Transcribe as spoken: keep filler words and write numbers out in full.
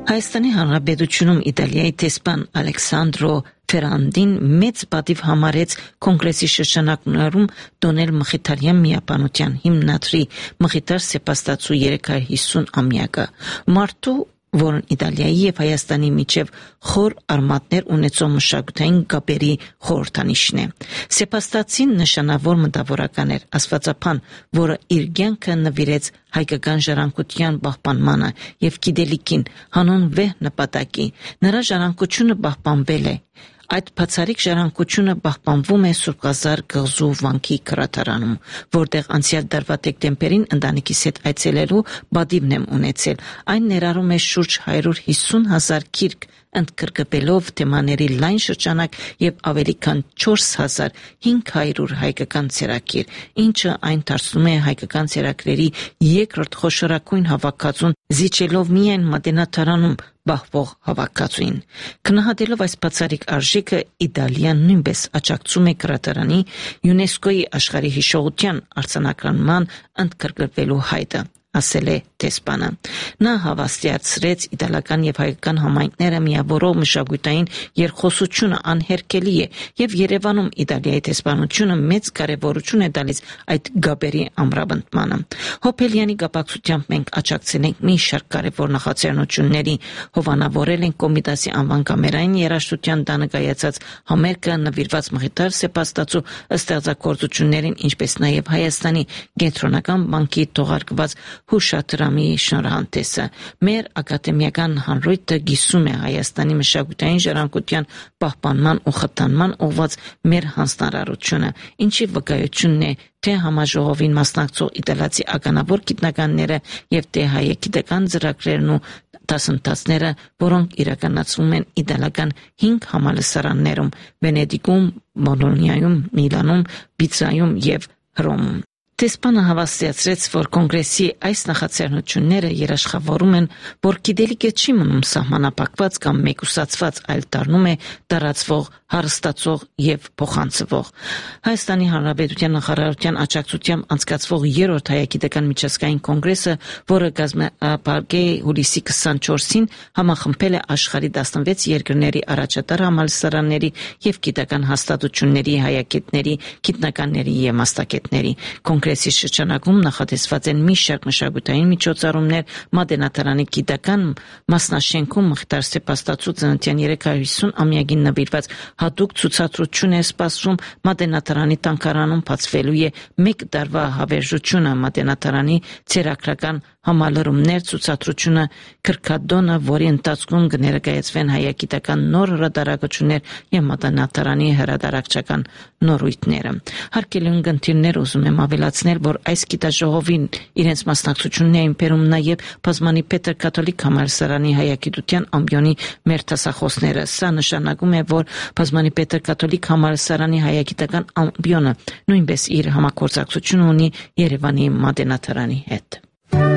Հայաստանի Հանրապետությունում Իտալիայի տեսփան Ալեքսանդրո Ֆերանդին մեծ պատիվ համարեց կոնգրեսի շրջանակներում տոնել մխիթարյան միապանության հիմնադրի մխիթար սեպաստացու երեք հարյուր հիսուն ամյակը մարդու որն Իտալիայի եւ Հայաստանի միջև խոր արմատներ ունեցող մշակութային գաբերի խորհրդանիշն է։ Սեպաստացին նշանավոր մտավորական էր, աստվածապան, որը իր կյանքը նվիրեց հայկական ժառանգության պահպանմանը եւ գիտելիքին հանուն վեհ նպատակի։ Նրա ժառանգությունը պահպանվել է։ Այդ բացառիկ ժառանգությունը պահպանվում է Սուրբազար գղզու վանքի քրատարանում, որտեղ անցյալ դարվա դեկտեմբերին ընտանիքիս հետ այցելելու բադիվն եմ ունեցել։ Այն ներառում է շուրջ հարյուր հիսուն հազար գիրք, ընդգրկվելով թեմաների լայն շրջանակ եւ ավելի քան չորս հազար հինգ հարյուր հայկական ցերակիր, ինչը այն դարձնում է հայկական ցերակրերի երկրորդ խոշորագույն հավաքածուն, զիջելով միայն Մատենադարանում բահվող հավաքածուին։ Քննադատելով այս բացառիկ արժեքը, Իտալիան նույնպես աջակցում է քրատարանի ՅՈՒՆԵՍԿՕ-ի աշխարհի հիշողության արձանագրման ընդգրկվելու հայտը, ասել է տեսփանը։ Նա հավաստիացրեց իտալական եւ հայկական համայնքները միավորող մշակութային երկխոսությունը անհերքելի է եւ Երևանում Իտալիայի տեսփանությունը մեծ կարեւորություն է տալիս այդ գաբերի ամրապնդմանը։ Հոբելյանի կապակցությամբ մենք աջակցել ենք մի շարք կարեւոր նախաձեռնությունների, հովանավորել ենք Կոմիտասի անվան կամերային երաժշտության տանը կայացած համերգը նվիրված մխիթար սեպաստացու ստեղծագործություններին, ինչպես նաեւ Հայաստանի կենտրոնական բանկի թողարկված հուշադրամի շնորհանդեսը։ Մեր ակադեմիական հանրույթը գիսում է Հայաստանի մշակութային ժառանգության պահպանման ու խթանման ուղղված մեր հանձնարարությունը, ինչի վկայությունն է թե համաժողովին մասնակցող իտալացի ականավոր գիտնականները եւ թե հայագիտական ծրագրերն ու դասընթացները, որոնք իրականացվում են իտալական հինգ համալսարաններում՝ Վենետիկում, Բոլոնիայում, Միլանում, Պիզայում եւ Հռոմում։ Տեսփանը հավաստիացրեց, որ կոնգրեսի այս նախաձեռնությունները երաշխավորում են, որ գիտելիքը չի մնում սահմանափակված կամ մեկուսացված, այլ դառնում է տարածվող, հարստացող եւ փոխանցվող։ Հայաստանի Հանրապետության նախարարության աջակցությամբ անցկացվող երրորդ հայագիտական միջազգային կոնգրեսը, որը կազմակերպվել է հուլիսի քսանչորսին, համախմբել է աշխարհի տասնվեց երկրների առաջատար համալսարանների եւ գիտական հաստատությունների հայագետների, գիտնականների եւ մասնագետների։ Կոնգրեսի շրջանակում նախատեսված են մի շարք մշակութային միջոցառումներ Մատենադարանի գիտական մասնաշենքում մխիթար սեպաստացու ծննդյան երեք հարյուր հիսուն ամյակին նվիրված հատուկ ցուցադրություն է սպասվում Մատենադարանի տանկարանում բացվելու է մեկ տարվա հավերժությունը Մատենադարանի ցերակրական համալրումներ ցուցադրությունը Քրքադոնը, որի ընթացքում կներկայացվեն հայագիտական նոր հրատարակություններ եւ Մատենադարանի հրատարակչական նորույթները։ Հարկելի ունկնդիրներ ուզում եմ ավելացնել, որ այս գիտաժողովին իրենց մասնակցությունն էին բերում նաեւ Բազմանի Պետր կաթոլիկ համալսարանի հայագիտության ամբիոնի մեր դասախոսները։ Սա նշանակում է, որ Բազմանի Պետր կաթոլիկ համալսարանի հայագիտական ամբիոնը նույնպես իր համագործակցությունը ունի Երևանի Մատենադարանի հետ։